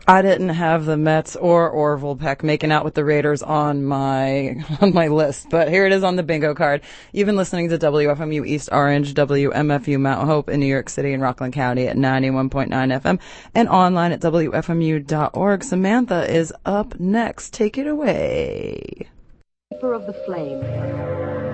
I didn't have the Mets or Orville Peck making out with the Raiders on my list, but here it is on the bingo card. You've been listening to WFMU East Orange, WMFU Mount Hope in New York City and Rockland County at 91.9 FM and online at WFMU.org. Samantha is up next. Take it away. Of the flame.